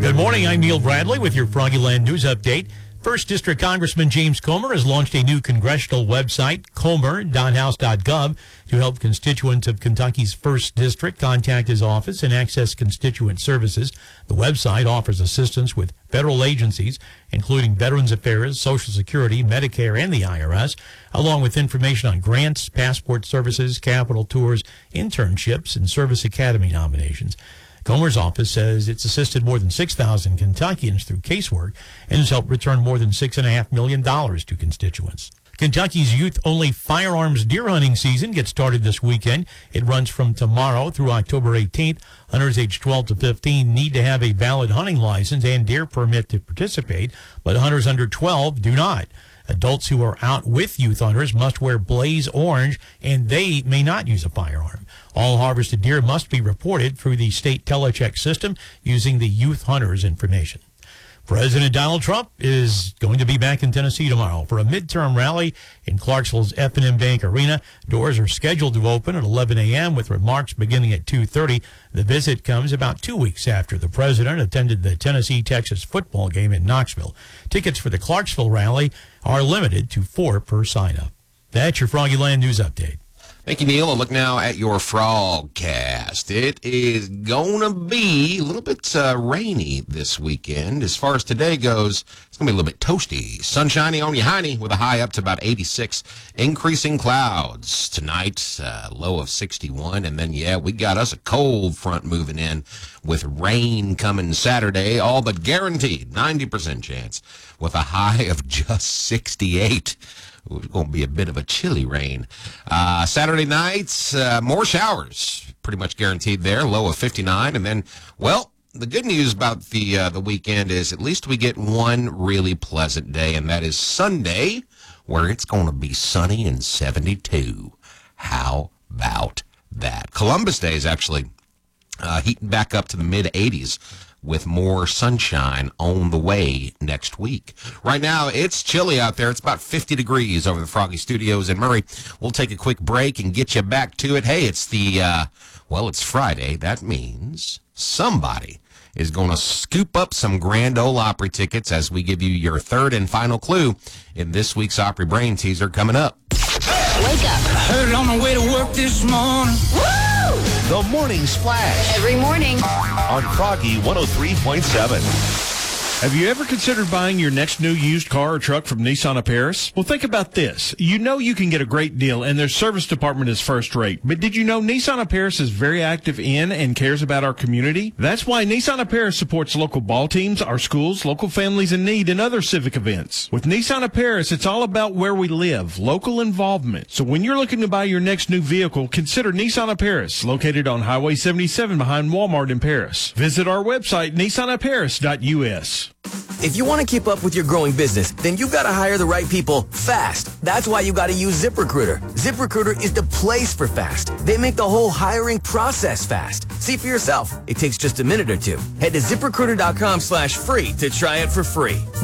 Good morning. I'm Neil Bradley with your Froggy Land News Update. First District Congressman James Comer has launched a new congressional website, comer.house.gov, to help constituents of Kentucky's 1st District contact his office and access constituent services. The website offers assistance with federal agencies, including Veterans Affairs, Social Security, Medicare, and the IRS, along with information on grants, passport services, capital tours, internships, and Service Academy nominations. Comer's office says it's assisted more than 6,000 Kentuckians through casework and has helped return more than $6.5 million to constituents. Kentucky's youth-only firearms deer hunting season gets started this weekend. It runs from tomorrow through October 18th. Hunters aged 12 to 15 need to have a valid hunting license and deer permit to participate, but hunters under 12 do not. Adults who are out with youth hunters must wear blaze orange, and they may not use a firearm. All harvested deer must be reported through the state telecheck system using the youth hunters information. President Donald Trump is going to be back in Tennessee tomorrow for a midterm rally in Clarksville's F&M Bank Arena. Doors are scheduled to open at 11 a.m. with remarks beginning at 2:30. The visit comes about 2 weeks after the president attended the Tennessee-Texas football game in Knoxville. Tickets for the Clarksville rally are limited to 4 per sign-up. That's your Froggy Land News Update. Thank you, Neil. A look now at your Frogcast. It is going to be a little bit rainy this weekend. As far as today goes, it's going to be a little bit toasty. Sunshiny on your hiney with a high up to about 86. Increasing clouds tonight, low of 61. And then, we got us a cold front moving in with rain coming Saturday, all but guaranteed, 90% chance, with a high of just 68. It's going to be a bit of a chilly rain. Saturday nights, more showers, pretty much guaranteed there, low of 59. And then, the good news about the weekend is at least we get one really pleasant day, and that is Sunday, where it's going to be sunny and 72. How about that? Columbus Day is actually heating back up to the mid-80s. With more sunshine on the way next week. Right now, it's chilly out there. It's about 50 degrees over the Froggy Studios in Murray. We'll take a quick break and get you back to it. Hey, it's it's Friday. That means somebody is going to scoop up some Grand Ole Opry tickets as we give you your third and final clue in this week's Opry Brain Teaser coming up. Wake up. I heard it on the way to work this morning. Woo! The Morning Splash Every morning on Froggy 103.7. Have you ever considered buying your next new used car or truck from Nissan of Paris? Well, think about this. You know you can get a great deal, and their service department is first rate. But did you know Nissan of Paris is very active in and cares about our community? That's why Nissan of Paris supports local ball teams, our schools, local families in need, and other civic events. With Nissan of Paris, it's all about where we live, local involvement. So when you're looking to buy your next new vehicle, consider Nissan of Paris, located on Highway 77 behind Walmart in Paris. Visit our website, nissanofparis.us. If you want to keep up with your growing business, then you've got to hire the right people fast. That's why you got to use ZipRecruiter. ZipRecruiter is the place for fast. They make the whole hiring process fast. See for yourself. It takes just a minute or two. Head to ZipRecruiter.com/free to try it for free.